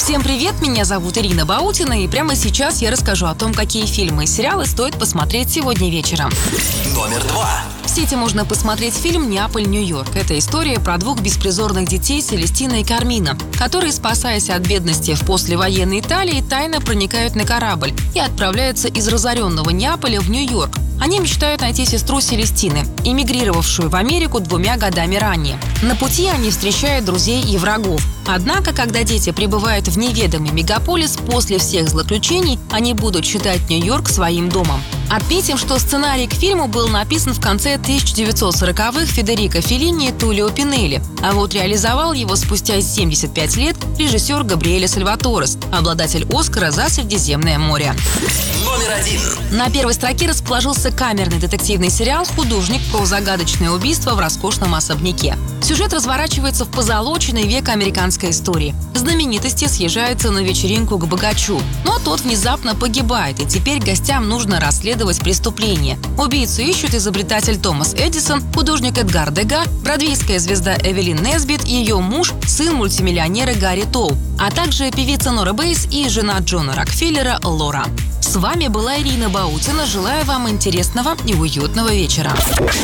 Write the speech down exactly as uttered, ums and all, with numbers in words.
Всем привет, меня зовут Ирина Баутина, и прямо сейчас я расскажу о том, какие фильмы и сериалы стоит посмотреть сегодня вечером. Номер два. В сети можно посмотреть фильм «Неаполь, Нью-Йорк». Это история про двух беспризорных детей Селестина и Кармина, которые, спасаясь от бедности в послевоенной Италии, тайно проникают на корабль и отправляются из разоренного Неаполя в Нью-Йорк. Они мечтают найти сестру Селестины, эмигрировавшую в Америку двумя годами ранее. На пути они встречают друзей и врагов. Однако, когда дети прибывают в неведомый мегаполис, после всех злоключений они будут считать Нью-Йорк своим домом. Отметим, что сценарий к фильму был написан в конце тысяча девятьсот сороковых Федерико Феллини и Тулио Пинелли, а вот реализовал его спустя семьдесят пять лет режиссер Габриэле Сальваторес, обладатель Оскара за «Средиземное море». Номер один. На первой строке расположился камерный детективный сериал «Художник» про загадочное убийство в роскошном особняке. Сюжет разворачивается в позолоченный век американской истории. Знаменитости съезжаются на вечеринку к богачу, но тот внезапно погибает, и теперь гостям нужно расследовать преступление. Убийцу ищут изобретатель Томас Эдисон, художник Эдгар Дега, бродвейская звезда Эвелин Несбит, ее муж, сын мультимиллионера Гарри Тоу, а также певица Нора Бейс и жена Джона Рокфеллера Лора. С вами была Ирина Баутина. Желаю вам интересного и уютного вечера.